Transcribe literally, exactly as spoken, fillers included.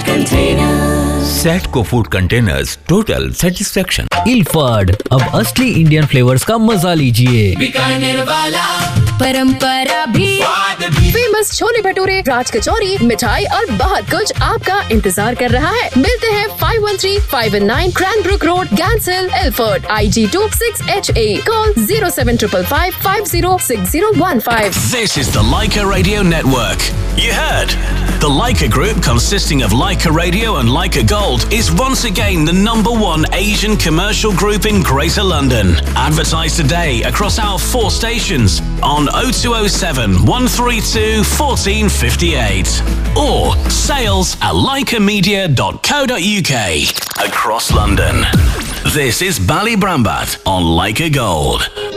Containers. Setco Food Containers, total satisfaction. इल्फाड, अब असली Indian flavours का मजा लीजिए। बीकानेर वाला परंपरा भी, भी। फेमस छोले भटूरे, राज कचौरी, मिठाई और बहुत कुछ आपका इंतजार कर रहा है। मिलते हैं five one three five one nine क्रैनब्रुक road, गैंसिल, Ilford, I ji to six H A. Call zero seven five five five zero six zero one five. This is the Leica Radio Network. You heard? The Leica Group, consisting of Leica Radio and Leica Gold, is once again the number one Asian commercial group in Greater London. Advertise today across our four stations on oh two oh seven, one three two, one four five eight or sales at leica media dot co dot uk. Across London. This is Ballybrambat on Leica Gold.